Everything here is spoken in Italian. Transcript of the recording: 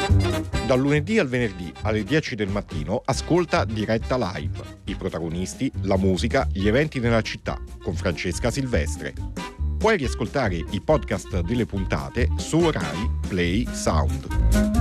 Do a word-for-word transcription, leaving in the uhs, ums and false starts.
Dal lunedì al venerdì alle dieci del mattino ascolta Diretta Live. I protagonisti, la musica, gli eventi nella città con Francesca Silvestre. Puoi riascoltare i podcast delle puntate su Rai Play Sound.